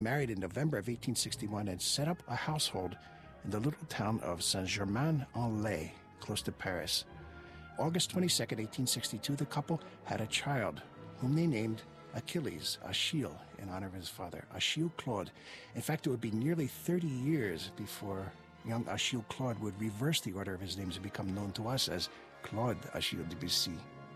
Married in November of 1861 and set up a household in the little town of Saint-Germain-en-Laye, close to Paris. August 22nd, 1862, the couple had a child whom they named Achilles, Achille, in honor of his father, Achille Claude. In fact, it would be nearly 30 years before young Achille Claude would reverse the order of his names and become known to us as Claude Achille Debussy.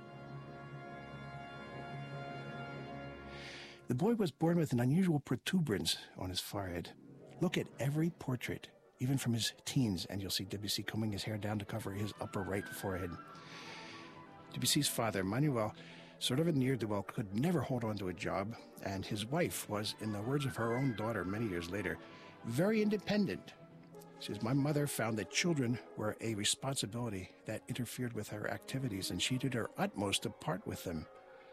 The boy was born with an unusual protuberance on his forehead. Look at every portrait, even from his teens, and you'll see Debussy combing his hair down to cover his upper right forehead. Debussy's father, Manuel, sort of a ne'er-do-well, could never hold on to a job, and his wife was, in the words of her own daughter many years later, very independent. She says, "My mother found that children were a responsibility that interfered with her activities, and she did her utmost to part with them."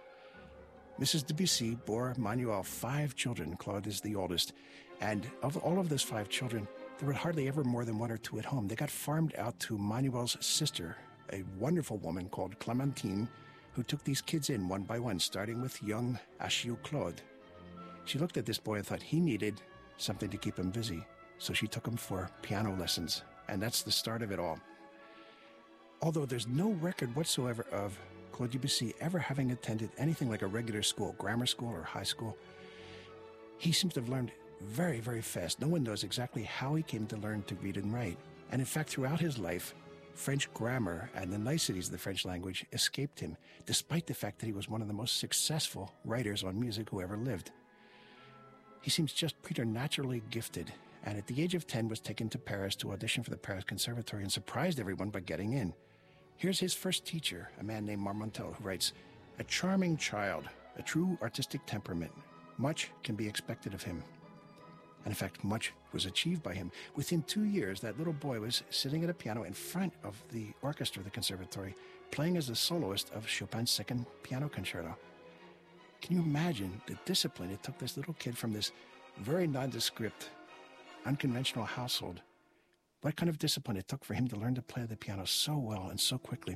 Mrs. Debussy bore Manuel 5 children. Claude is the oldest. And of all of those 5 children, there were hardly ever more than 1 or 2 at home. They got farmed out to Manuel's sister, a wonderful woman called Clementine, who took these kids in one by one, starting with young Achille Claude. She looked at this boy and thought he needed something to keep him busy. So she took him for piano lessons. And that's the start of it all. Although there's no record whatsoever of Claude Debussy ever having attended anything like a regular school, grammar school or high school, he seems to have learned very, very fast. No one knows exactly how he came to learn to read and write. And in fact, throughout his life, French grammar and the niceties of the French language escaped him, despite the fact that he was one of the most successful writers on music who ever lived. He seems just preternaturally gifted, and at the age of 10 was taken to Paris to audition for the Paris Conservatory and surprised everyone by getting in. Here's his first teacher, a man named Marmontel, who writes, "A charming child, a true artistic temperament. Much can be expected of him." And in fact, much was achieved by him. Within 2 years, that little boy was sitting at a piano in front of the orchestra of the conservatory, playing as the soloist of Chopin's Second Piano Concerto. Can you imagine the discipline it took this little kid from this very nondescript, unconventional household? What kind of discipline it took for him to learn to play the piano so well and so quickly.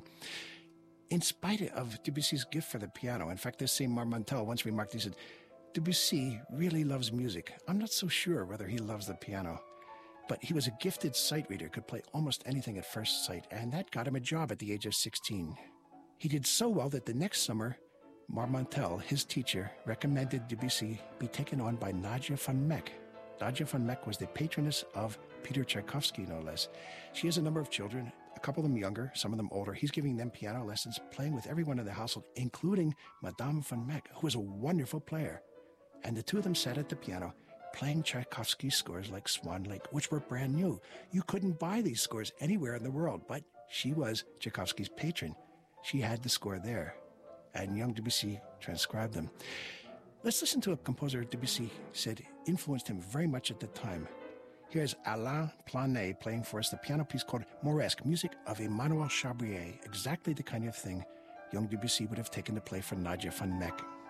In spite of Debussy's gift for the piano, in fact, this same Marmontel once remarked, he said, "Debussy really loves music. I'm not so sure whether he loves the piano." But he was a gifted sight reader, could play almost anything at first sight, and that got him a job at the age of 16. He did so well that the next summer, Marmontel, his teacher, recommended Debussy be taken on by Nadia von Meck. Nadia von Meck was the patroness of Peter Tchaikovsky, no less. She has a number of children, a couple of them younger, some of them older. He's giving them piano lessons, playing with everyone in the household, including Madame von Meck, who was a wonderful player. And the two of them sat at the piano, playing Tchaikovsky scores like Swan Lake, which were brand new. You couldn't buy these scores anywhere in the world, but she was Tchaikovsky's patron. She had the score there, and young Debussy transcribed them. Let's listen to a composer Debussy said influenced him very much at the time. Here's Alain Planet playing for us the piano piece called Mauresque, music of Emmanuel Chabrier, exactly the kind of thing young Debussy would have taken to play for Nadia von Meck.